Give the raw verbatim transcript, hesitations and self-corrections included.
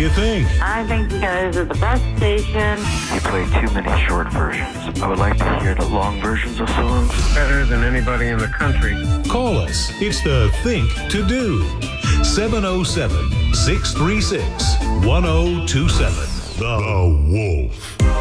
you think? I think you guys are the best station. You play too many short versions. I would like to hear the long versions of songs. Better than anybody in the country. Call us. It's the Think to Do. seven oh seven, six three six, one oh two seven. The Wolf.